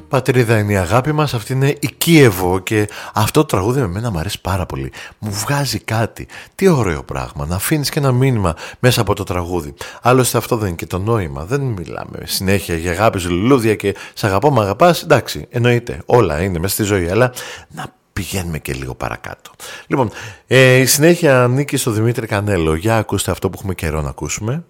Πατρίδα είναι η αγάπη μας, αυτή είναι η Κίεβο και αυτό το τραγούδι με μένα μου αρέσει πάρα πολύ. Μου βγάζει κάτι. Τι ωραίο πράγμα, να αφήνεις και ένα μήνυμα μέσα από το τραγούδι. Άλλωστε αυτό δεν είναι και το νόημα. Δεν μιλάμε συνέχεια για αγάπη, λουλούδια και σ' αγαπώ, μ' αγαπάς. Εντάξει, εννοείται, όλα είναι μέσα στη ζωή, αλλά να πηγαίνουμε και λίγο παρακάτω. Λοιπόν, η συνέχεια ανήκει στο Δημήτρη Κανέλο. Για ακούστε αυτό που έχουμε καιρό να ακούσουμε.